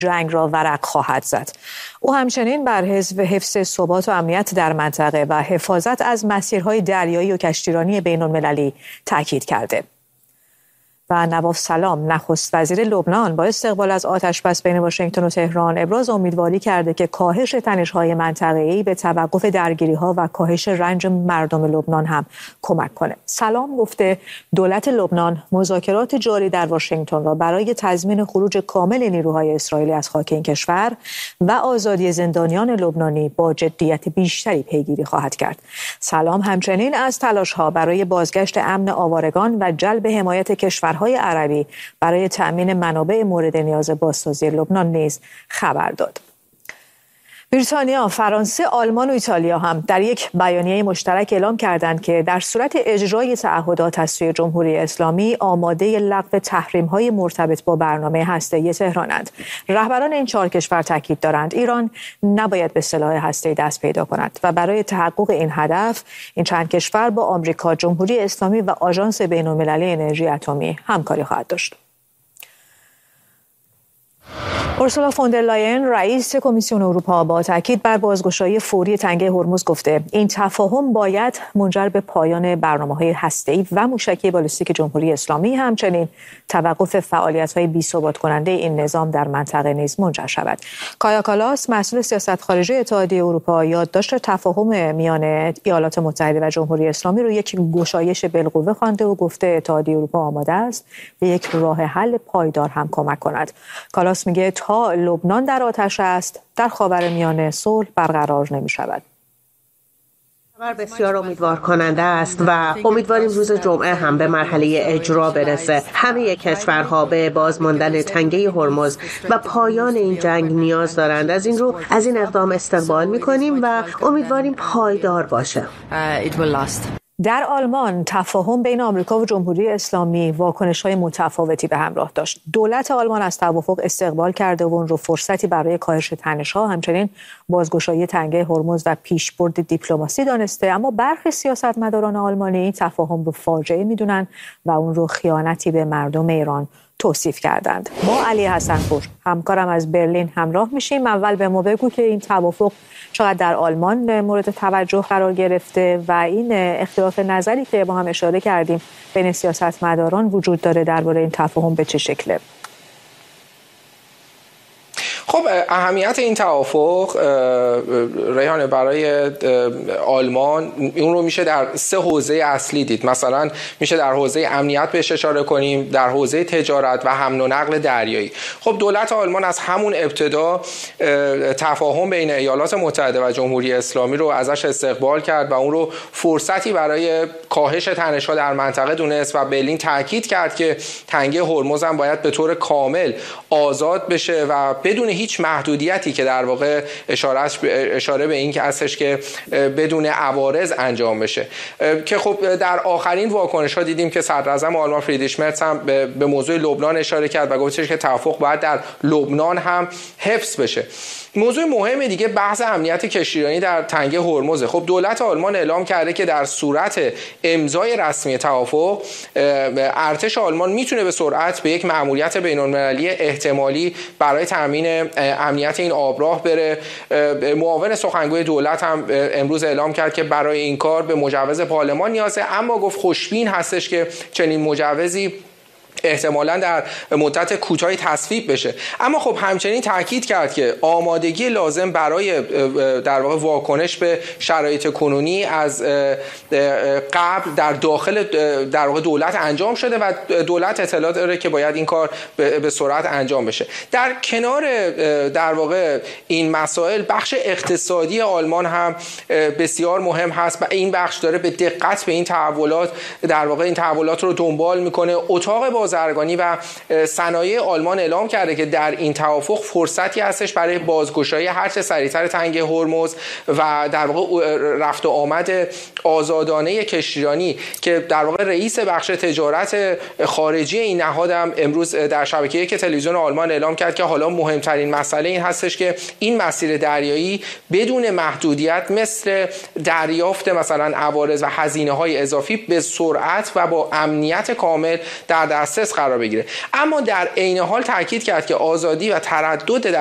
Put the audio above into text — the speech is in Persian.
جنگ را ورق خواهد زد. او همچنین بر حفظ ثبات و امنیت در منطقه و حفاظت از مسیرهای دریایی و کشتیرانی بین‌المللی تاکید کرده. و نواف سلام نخست وزیر لبنان با استقبال از آتشبس بین واشنگتن و تهران ابراز امیدواری کرده که کاهش تنش‌های منطقه‌ای به توقف درگیری‌ها و کاهش رنج مردم لبنان هم کمک کنه. سلام گفته دولت لبنان مذاکرات جاری در واشنگتن را برای تضمین خروج کامل نیروهای اسرائیلی از خاک این کشور و آزادی زندانیان لبنانی با جدیت بیشتری پیگیری خواهد کرد. سلام همچنین از تلاش‌ها برای بازگشت امن آوارگان و جلب حمایت کشورهای عربی برای تأمین منابع مورد نیاز بازسازی لبنان نیز خبر داد. بریتانیا، فرانسه، آلمان و ایتالیا هم در یک بیانیه مشترک اعلام کردند که در صورت اجرای تعهدات از سوی جمهوری اسلامی آماده لغو تحریم‌های مرتبط با برنامه هسته‌ای تهرانند. رهبران این 4 کشور تاکید دارند ایران نباید به سلاح هسته‌ای دست پیدا کند و برای تحقق این هدف این چند کشور با آمریکا، جمهوری اسلامی و آژانس بین‌المللی انرژی اتمی همکاری خواهد داشت. اورسولا فوندرلاین رئیس کمیسیون اروپا با تاکید بر بازگشایی فوری تنگه هرمز گفته این تفاهم باید منجر به پایان برنامه‌های هسته‌ای و موشکی بالستیک جمهوری اسلامی همچنین توقف فعالیت‌های بی‌ثبات کننده این نظام در منطقه نیز منجر شود. کایا کالاس مسئول سیاست خارجی اتحادیه اروپا یادداشت تفاهم میان ایالات متحده و جمهوری اسلامی رو یک گشایش بالقوه خوانده و گفته اتحادیه اروپا آماده است به یک راه حل پایدار هم کمک کند. کالاس میگه تا لبنان در آتش است در خاورمیانه صلح برقرار نمی شود. خبر بسیار امیدوار کننده است و امیدواریم روز جمعه هم به مرحله اجرا برسه. همه کشورها به باز ماندن تنگه هرمز و پایان این جنگ نیاز دارند. از این رو از این اقدام استقبال می‌کنیم و امیدواریم پایدار باشه. در آلمان تفاهم بین آمریکا و جمهوری اسلامی واکنش‌های متفاوتی به همراه داشت. دولت آلمان از توافق استقبال کرده و اون رو فرصتی برای کاهش تنش‌ها همچنین بازگشایی تنگه هرمز و پیشبرد دیپلماسی دانسته، اما برخی سیاستمداران آلمانی این تفاهم رو فاجعه می‌دونن و اون رو خیانتی به مردم ایران توصیف کردند. ما علی حسن‌پور همکارم از برلین همراه میشیم. اول به ما بگو که این توافق چقدر در آلمان مورد توجه قرار گرفته و این اختلاف نظری که با هم اشاره کردیم بین سیاستمداران وجود داره درباره این تفاهم به چه شکله؟ خب اهمیت این توافق ریحانه برای آلمان اون رو میشه در 3 حوزه اصلی دید. مثلا میشه در حوزه امنیت بهش اشاره کنیم، در حوزه تجارت و حمل و نقل دریایی. خب دولت آلمان از همون ابتدا تفاهم بین ایالات متحده و جمهوری اسلامی رو ازش استقبال کرد و اون رو فرصتی برای کاهش تنش‌ها در منطقه دونست و برلین تاکید کرد که تنگه هرمز هم باید به طور کامل آزاد بشه و بدون هیچ محدودیتی که در واقع اشاره به این که هستش که بدون عوارض انجام بشه. که خب در آخرین واکنش ها دیدیم که صدر اعظم آلمان فریدریش مرتز هم به موضوع لبنان اشاره کرد و گفتش که توافق باید در لبنان هم حفظ بشه. موضوع مهم دیگه بحث امنیت کشتیرانی در تنگه هرمز. خب دولت آلمان اعلام کرده که در صورت امضای رسمی توافق ارتش آلمان میتونه به سرعت به یک مأموریت بین‌المللی احتمالی برای تامین امنیت این آبراه بره. معاون سخنگوی دولت هم امروز اعلام کرد که برای این کار به مجوز پارلمان نیازه، اما گفت خوشبین هستش که چنین مجوزی احتمالاً در مدت کوتاهی تصویب بشه. اما خب همچنین تاکید کرد که آمادگی لازم برای در واقع واکنش به شرایط کنونی از قبل در داخل در واقع دولت انجام شده و دولت اطلاع داره که باید این کار به سرعت انجام بشه. در کنار در واقع این مسائل بخش اقتصادی آلمان هم بسیار مهم هست و این بخش داره به دقت به این تحولات در واقع این تحولات رو دنبال میکنه. اتاق بازرگانی و صنایع آلمان اعلام کرده که در این توافق فرصتی هستش برای بازگشایی هرچه سریعتر تنگه هرمز و در واقع رفت و آمد آزادانه کشتیرانی که در واقع رئیس بخش تجارت خارجی این نهاد هم امروز در شبکه که تلویزیون آلمان اعلام کرد که حالا مهمترین مسئله این هستش که این مسیر دریایی بدون محدودیت مثل دریافت مثلا عوارض و هزینه‌های اضافی به سرعت و با امنیت کامل در دست متخصص قرار بگیره. اما در عین حال تاکید کرد که آزادی و تردد